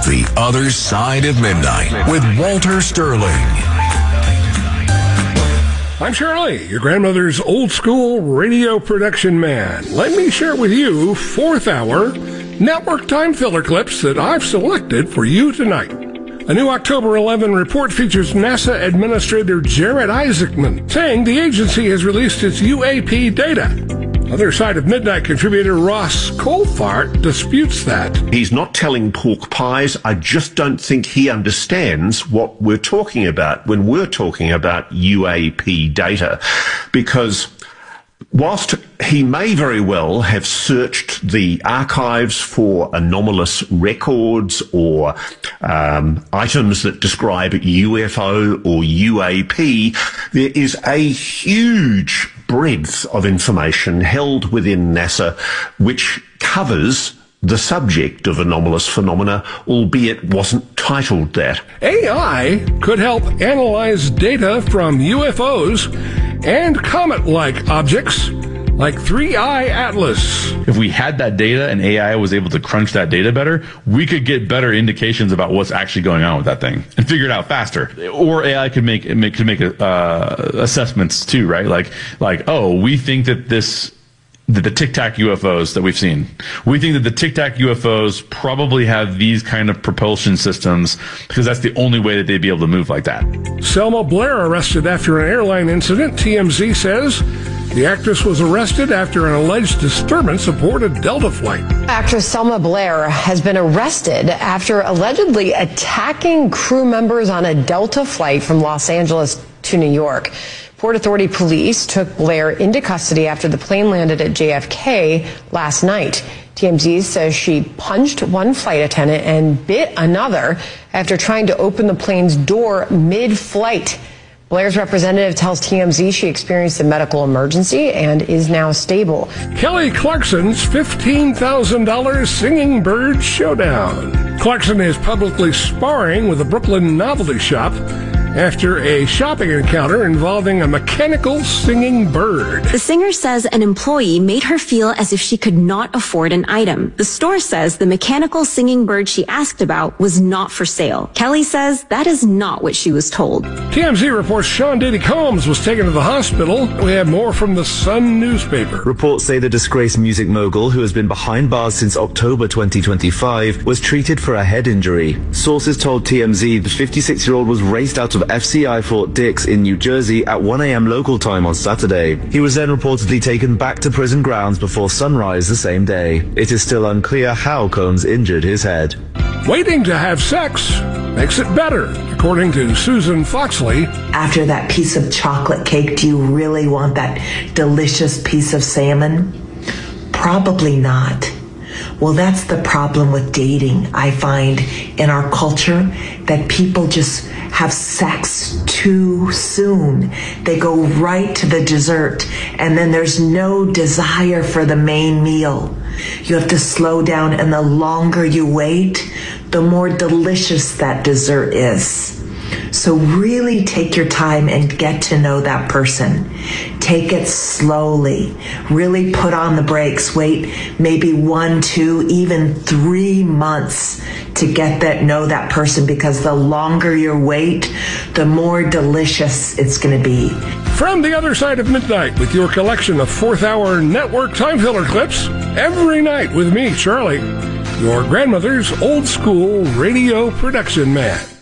The Other Side of Midnight with Walter Sterling. I'm Charlie, your grandmother's old school radio production man. Let me share with you 4th hour network time filler clips that I've selected for you tonight. A new October 11 report features NASA Administrator Jared Isaacman saying the agency has released its UAP data. Other Side of Midnight contributor Ross Colfart disputes that. He's not telling pork pies. I just don't think he understands what we're talking about when we're talking about UAP data. Because whilst he may very well have searched the archives for anomalous records or items that describe UFO or UAP, there is a huge breadth of information held within NASA which covers the subject of anomalous phenomena, albeit wasn't titled that. AI could help analyze data from UFOs and comet-like objects like 3I Atlas. If we had that data and AI was able to crunch that data better, we could get better indications about what's actually going on with that thing and figure it out faster. Or AI could make assessments too, right? Like, oh, we think that the Tic Tac UFOs that we've seen, we think that the Tic Tac UFOs probably have these kind of propulsion systems because that's the only way that they'd be able to move like that. Selma Blair arrested after an airline incident. TMZ says the actress was arrested after an alleged disturbance aboard a Delta flight. Actress Selma Blair has been arrested after allegedly attacking crew members on a Delta flight from Los Angeles to New York. Port Authority police took Blair into custody after the plane landed at JFK last night. TMZ says she punched one flight attendant and bit another after trying to open the plane's door mid-flight. Blair's representative tells TMZ she experienced a medical emergency and is now stable. Kelly Clarkson's $15,000 Singing Bird Showdown. Clarkson is publicly sparring with a Brooklyn novelty shop after a shopping encounter involving a mechanical singing bird. The singer says an employee made her feel as if she could not afford an item. The store says the mechanical singing bird she asked about was not for sale. Kelly says that is not what she was told. TMZ reports Sean Diddy Combs was taken to the hospital. We have more from the Sun newspaper. Reports say the disgraced music mogul, who has been behind bars since October 2025, was treated for a head injury. Sources told TMZ the 56-year-old was raced out of FCI Fort Dix in New Jersey at 1 a.m. local time on Saturday. He was then reportedly taken back to prison grounds before sunrise the same day. It is still unclear how Combs injured his head. Waiting to have sex makes it better, according to Susan Foxley. After that piece of chocolate cake, do you really want that delicious piece of salmon? Probably not. Well, that's the problem with dating, I find, in our culture, that people just have sex too soon. They go right to the dessert, and then there's no desire for the main meal. You have to slow down, and the longer you wait, the more delicious that dessert is. So really take your time and get to know that person. Take it slowly. Really put on the brakes. Wait maybe 1, 2, even 3 months to get know that person, because the longer you wait, the more delicious it's going to be. From the Other Side of Midnight, with your collection of 4th hour network time filler clips, every night with me, Charlie, your grandmother's old school radio production man.